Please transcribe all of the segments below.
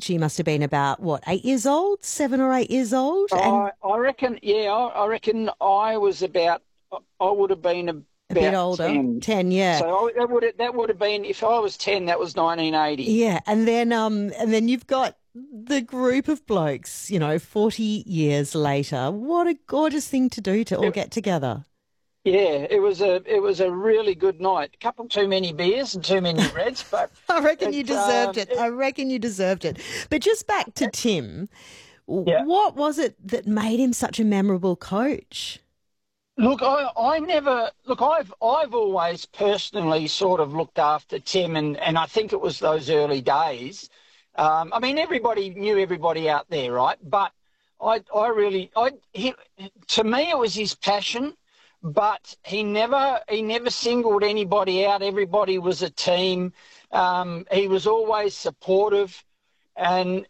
she must have been about, what, 8 years old, 7 or 8 years old? And I reckon, yeah, I reckon I would have been a bit about older, 10. 10, yeah. So that would have been, if I was 10, that was 1980. Yeah, and then you've got the group of blokes, 40 years later. What a gorgeous thing to do to all It, get together. yeah, it was a really good night. A couple too many beers and too many reds, but I reckon you it, deserved um, it. it I reckon you deserved it. But just back to Tim, yeah. what was it that made him such a memorable coach? Look, I never look. I've always personally sort of looked after Tim, and I think it was those early days. I mean, everybody knew everybody out there, right? But I really, to me, it was his passion. But he never singled anybody out. Everybody was a team. He was always supportive, and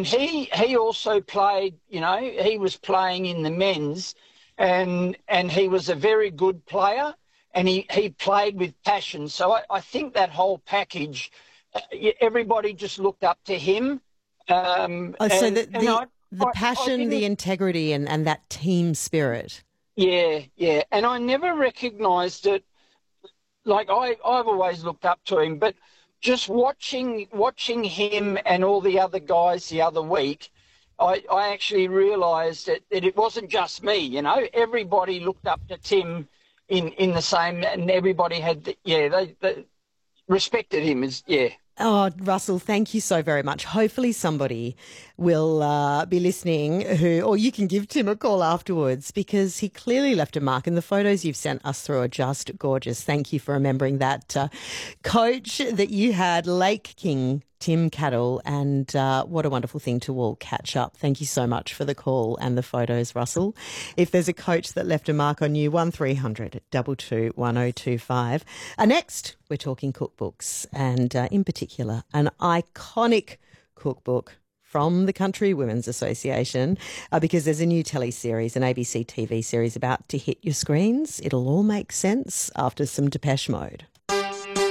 he also played. He was playing in the men's, and he was a very good player, and he played with passion. So I think that whole package, everybody just looked up to him, Oh, so and the I passion, the didn't. integrity, and that team spirit. Yeah, yeah, and I never recognised it. Like I've always looked up to him, but just watching him and all the other guys the other week, I actually realised that it wasn't just me. Everybody looked up to Tim in the same, and everybody had they respected him as yeah. Oh, Russell, thank you so very much. Hopefully somebody will be listening or you can give Tim a call afterwards because he clearly left a mark and the photos you've sent us through are just gorgeous. Thank you for remembering that coach that you had, Lake King, Tim Cadell, and what a wonderful thing to all catch up. Thank you so much for the call and the photos, Russell. If there's a coach that left a mark on you, 1300 22 1025. Next, we're talking cookbooks and in particular an iconic cookbook from the Country Women's Association because there's a new telly series, an ABC TV series about to hit your screens. It'll all make sense after some Depeche Mode.